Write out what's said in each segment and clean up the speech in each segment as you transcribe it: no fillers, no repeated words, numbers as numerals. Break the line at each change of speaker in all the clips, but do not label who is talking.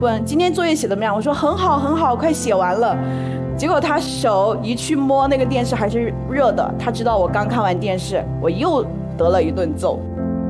问今天作业写得怎么样，我说很好很好，快写完了。结果他手一去摸那个电视还是热的，他知道我刚看完电视，我又得了一顿揍。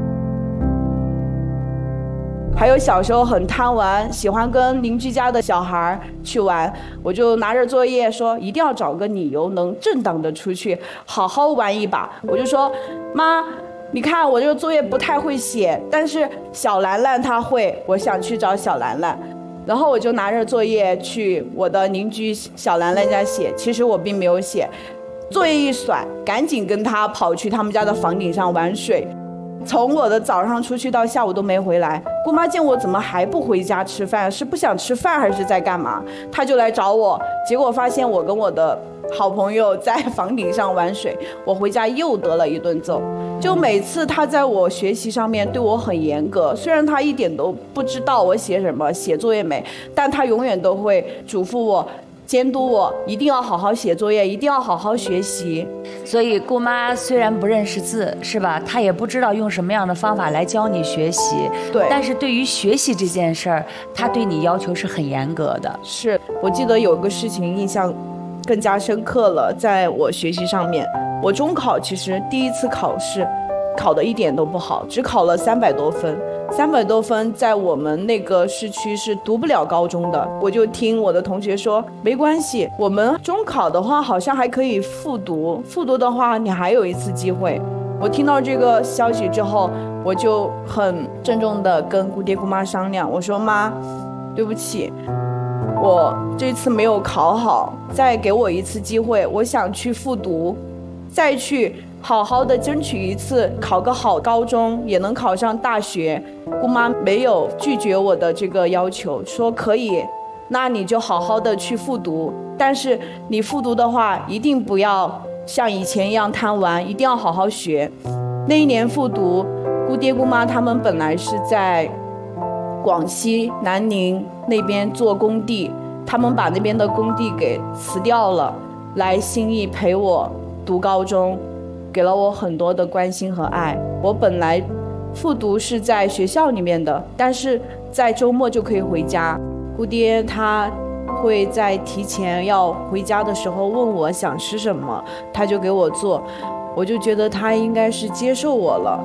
还有小时候很贪玩，喜欢跟邻居家的小孩去玩，我就拿着作业说一定要找个理由能正当的出去好好玩一把。我就说妈，你看我这个作业不太会写，但是小兰兰她会，我想去找小兰兰。然后我就拿着作业去我的邻居小兰兰家写，其实我并没有写。作业一甩，赶紧跟她跑去他们家的房顶上玩水。从我的早上出去到下午都没回来，姑妈见我怎么还不回家吃饭，是不想吃饭还是在干嘛？她就来找我，结果发现我跟我的好朋友在房顶上玩水，我回家又得了一顿揍。就每次她在我学习上面对我很严格，虽然她一点都不知道我写什么，写作业没，但她永远都会嘱咐我，监督我一定要好好写作业，一定要好好学习。
所以姑妈虽然不认识字，是吧？她也不知道用什么样的方法来教你学习。
对。
但是对于学习这件事儿，她对你要求是很严格的。
是，我记得有个事情印象更加深刻了，在我学习上面，我中考其实第一次考试考得一点都不好，只考了300多分。300多分在我们那个市区是读不了高中的。我就听我的同学说，没关系，我们中考的话好像还可以复读，复读的话你还有一次机会。我听到这个消息之后，我就很郑重地跟姑爹姑妈商量，我说妈，对不起，我这次没有考好，再给我一次机会，我想去复读，再去好好的争取一次，考个好高中，也能考上大学。姑妈没有拒绝我的这个要求，说可以，那你就好好的去复读，但是你复读的话一定不要像以前一样贪玩，一定要好好学。那一年复读，姑爹姑妈他们本来是在广西南宁那边做工地，他们把那边的工地给辞掉了，来兴义陪我读高中，给了我很多的关心和爱。我本来复读是在学校里面的，但是在周末就可以回家。姑爹他会在提前要回家的时候问我想吃什么，他就给我做，我就觉得他应该是接受我了。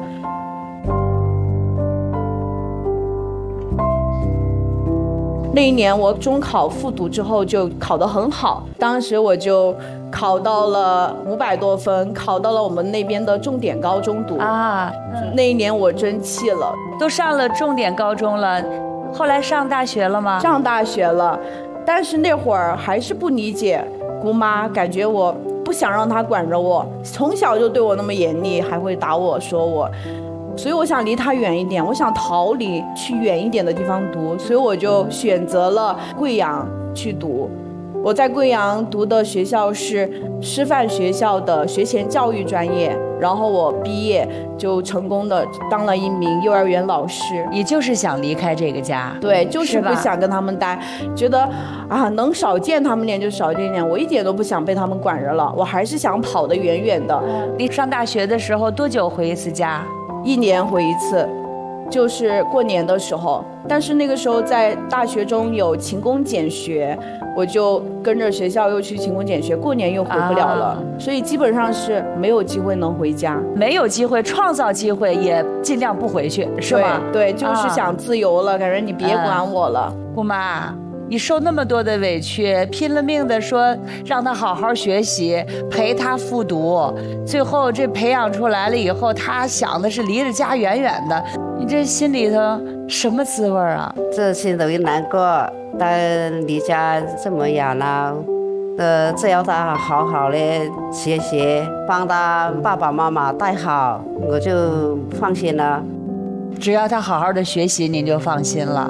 那一年我中考复读之后就考得很好，当时我就考到了500多分，考到了我们那边的重点高中读啊。那一年我争气了，
都上了重点高中了，后来上大学了吗？
上大学了，但是那会儿还是不理解姑妈，感觉我不想让她管着我，从小就对我那么严厉，还会打我说我。所以我想离他远一点，我想逃离，去远一点的地方读，所以我就选择了贵阳去读。我在贵阳读的学校是师范学校的学前教育专业，然后我毕业就成功的当了一名幼儿园老师。
也就是想离开这个家。
对，就是不想跟他们待，觉得啊能少见他们点就少见点，我一点都不想被他们管着了，我还是想跑得远远的。
你上大学的时候多久回一次家
？1年回一次，就是过年的时候。但是那个时候在大学中有勤工俭学，我就跟着学校又去勤工俭学，过年又回不了了，所以基本上是没有机会能回家。
没有机会，创造机会也尽量不回去，是吗？
对，就是想自由了，感觉你别管我了。
姑妈，你受那么多的委屈，拼了命的说让他好好学习，陪他复读，最后这培养出来了以后，他想的是离着家远远的，你这心里头什么滋味啊？
这心头一难过，他离家这么远了，只要他好好的学习，帮他爸爸妈妈带好，我就放心了。
只要他好好的学习，您就放心了。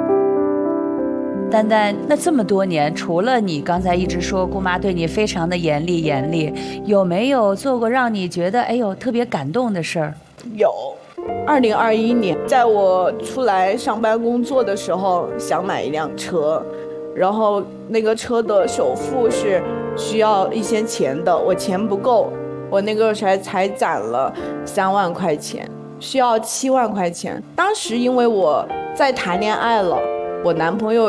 丹丹，那这么多年，除了你刚才一直说姑妈对你非常的严厉，有没有做过让你觉得哎呦特别感动的事儿？
有。2021年，在我出来上班工作的时候，想买一辆车，然后那个车的首付是需要一些钱的，我钱不够，我那个时候才攒了3万块钱，需要7万块钱。当时因为我在谈恋爱了，我男朋友